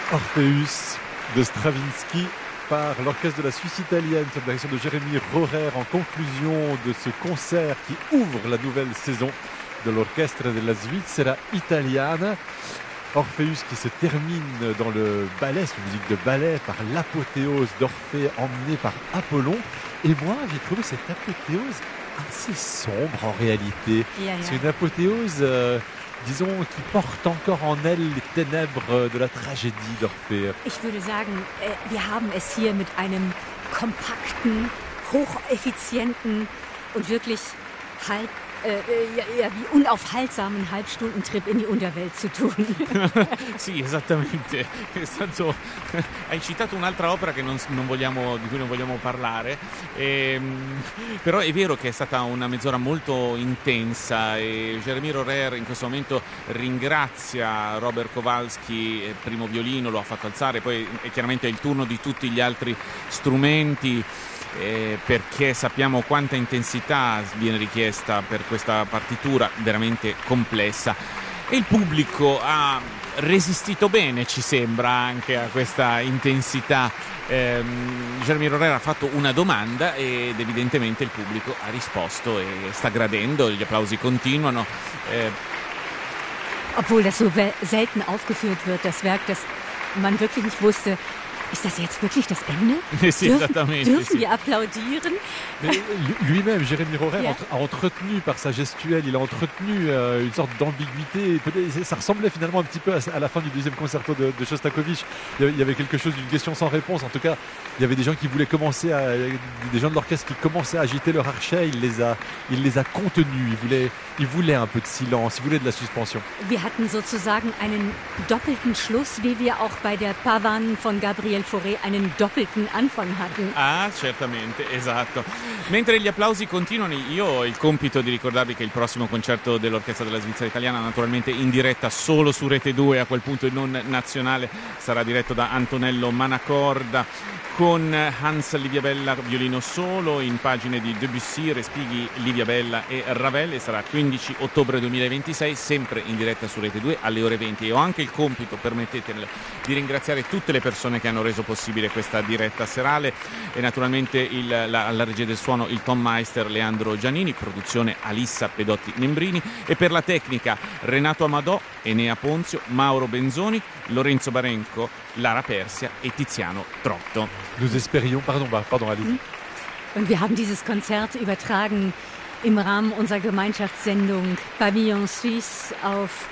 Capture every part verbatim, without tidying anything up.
Orpheus de Stravinsky par l'orchestre de la Suisse italienne sous la direction de Jérémy Rohrer en conclusion de ce concert qui ouvre la nouvelle saison de l'Orchestre della Svizzera Italiana. Orpheus qui se termine dans le ballet, c'est une musique de ballet, par l'apothéose d'Orphée emmenée par Apollon. Et moi, j'ai trouvé cette apothéose assez sombre en réalité. Ja, ja. C'est une apothéose, euh, disons, qui porte encore en elle les ténèbres de la tragédie d'Orphée. Ich würde sagen, äh, wir haben es hier mit einem kompakten, hocheffizienten und wirklich halb, äh, ja, ja, wie unaufhaltsamen Halbstundentrip in die Unterwelt zu tun. Sì, esattamente. È stato... Hai citato un'altra opera che non, non vogliamo, di cui non vogliamo parlare, ehm, però è vero che è stata una mezz'ora molto intensa e Jérémy Rohrer in questo momento ringrazia Robert Kowalski, eh, primo violino, lo ha fatto alzare, poi è chiaramente il turno di tutti gli altri strumenti. Eh, perché sappiamo quanta intensità viene richiesta per questa partitura veramente complessa e il pubblico ha resistito bene, ci sembra, anche a questa intensità. eh, Jérémy Rohrer ha fatto una domanda ed evidentemente il pubblico ha risposto e sta gradendo, gli applausi continuano. eh, Obwohl das so wel- selten aufgeführt wird, das Werk, dass man wirklich nicht wusste, ist das jetzt wirklich das Ende? Eh sì, dürfen esattamente, dürfen sì. wir applaudieren? Mais lui-même, Jérémy Rohrer, Yeah. entre- a entretenu par sa gestuelle, il a entretenu euh, une sorte d'ambiguïté. Peut-être- Ça ressemblait finalement un petit peu à, à la fin du deuxième concerto de, de Shostakovich. Il y avait- il y avait quelque chose d'une question sans réponse. En tout cas, il y avait des gens qui voulaient commencer à, des gens de l'orchestre qui commençaient à agiter leur archet. Il les a, il les a contenus. Il voulait, il voulait un peu de silence. Il voulait de la suspension. Wir hatten sozusagen einen doppelten Schluss, wie wir auch bei der Pavan von Gabriel Fauré einen doppelten Anfang hatten. Ah, certamente, esatto. Mentre gli applausi continuano, io ho il compito di ricordarvi che il prossimo concerto dell'Orchestra della Svizzera Italiana, naturalmente in diretta solo su Rete due, a quel punto e non nazionale, sarà diretto da Antonello Manacorda con Hans Liviabella violino solo, in pagine di Debussy, Respighi, Liviabella e Ravel, e sarà quindici ottobre duemilaventisei, sempre in diretta su Rete due alle ore venti. E ho anche il compito, permettetemi, di ringraziare tutte le persone che hanno reso possibile questa diretta serale e naturalmente il, la, alla regia del suono il Tom Meister, Leandro Giannini, produzione Alissa Pedotti Membrini, e per la tecnica Renato Amadò, Enea Ponzio, Mauro Benzoni, Lorenzo Barenco, Lara Persia e Tiziano Trotto. Nous espérions, pardon, bah, pardon, allez. Und wir haben dieses Konzert übertragen im Rahmen unserer Gemeinschaftssendung Pavillon Suisse auf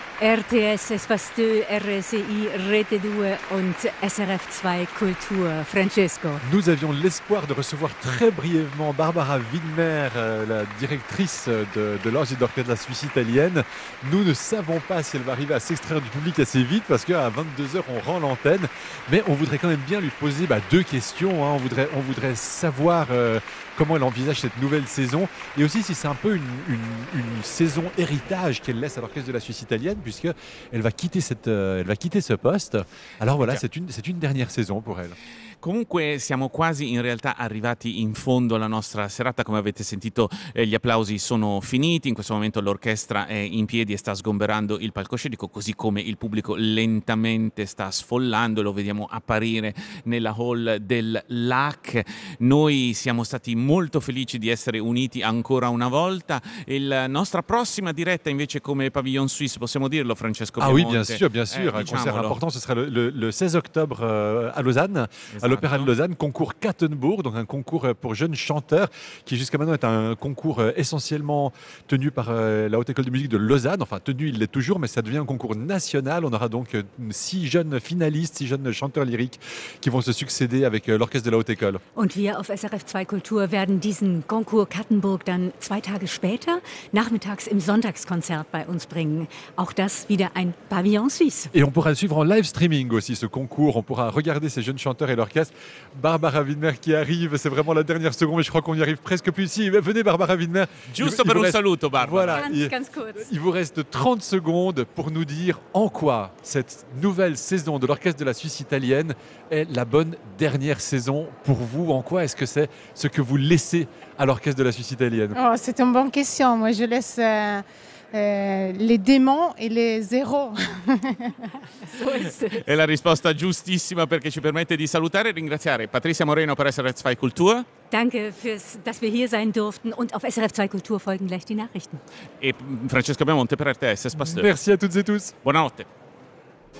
R T S, Espace deux, R S I, Rete deux und S R F zwei Kultur. Francesco. Nous avions l'espoir de recevoir très brièvement Barbara Widmer, euh, la directrice de, de l'Orchestre d'orchestre de la Suisse italienne. Nous ne savons pas si elle va arriver à s'extraire du public assez vite parce qu'à vingt-deux heures, on rend l'antenne. Mais on voudrait quand même bien lui poser bah, deux questions. Hein. On, voudrait, on voudrait savoir euh, comment elle envisage cette nouvelle saison et aussi si c'est un peu une, une, une saison héritage qu'elle laisse à l'Orchestre de la Suisse italienne puisqu'elle va quitter, cette, euh, elle va quitter ce poste. Alors voilà, c'est une, c'est une dernière saison pour elle. Comunque siamo quasi in realtà arrivati in fondo alla nostra serata, come avete sentito eh, gli applausi sono finiti, in questo momento l'orchestra è in piedi e sta sgomberando il palcoscenico, così come il pubblico lentamente sta sfollando, lo vediamo apparire nella hall del L A C. Noi siamo stati molto felici di essere uniti ancora una volta. La nostra prossima diretta invece come Pavillon Suisse, possiamo dirlo Francesco Ah oui, Piemonte? bien sûr, bien sûr. Eh, un concert diciamolo. important, ce sera le, le- le seize octobre euh, à Lausanne, à l'Opéra de Lausanne, concours Kattenburg, donc un concours euh, pour jeunes chanteurs qui jusqu'à maintenant est un concours euh, essentiellement tenu par euh, la Haute École de Musique de Lausanne. Enfin, tenu, il l'est toujours, mais ça devient un concours national. On aura donc euh, six jeunes finalistes, six jeunes chanteurs lyriques qui vont se succéder avec euh, l'orchestre de la Haute École. Und wir auf S R F zwei Kultur werden diesen Concours Kattenburg dann zwei Tage später, nachmittags im Sonntagskonzert bei uns bringen. Auch das wieder ein Pavillon Suisse. Et on pourra le suivre en live streaming aussi, ce concours. On pourra regarder ces jeunes chanteurs et l'orchestre. Barbara Widmer qui arrive, c'est vraiment la dernière seconde, mais je crois qu'on n'y arrive presque plus ici. Venez Barbara Widmer. Giusto Il- il per vous un reste- saluto, Barbara. Voilà, Ganz, il, ganz kurz. il vous reste trente secondes pour nous dire en quoi cette nouvelle saison de l'Orchestre de la Suisse italienne est la bonne dernière saison pour vous. En quoi est-ce que c'est ce que vous laissez à l'Orchestre de la Suisse italienne? Oh, c'est une bonne question. Moi, je laisse euh, euh, les démons et les zéros. È la risposta giustissima perché ci permette di salutare e ringraziare Patrizia Moreno per S R F zwei Kultur. Danke, fürs, dass wir hier sein durften. Und auf S R F zwei Kultur folgen gleich die Nachrichten. E Francesco Bemonte per R T S Spastore. Merci à toutes et tous. Buonanotte.